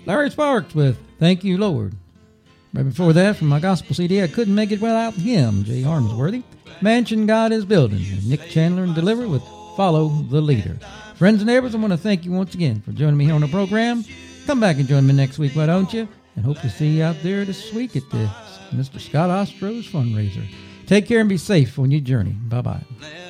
Larry Sparks with Thank You, Lord. Right before that, from my gospel CD, I Couldn't Make It Without Him, Jay Harmsworthy. Mansion God is Building, and Nick Chandler and Deliver with Follow the Leader. Friends and neighbors, I want to thank you once again for joining me here on the program. Come back and join me next week, why don't you? And hope to see you out there this week at the Mr. Scott Ostro's fundraiser. Take care and be safe on your journey. Bye-bye.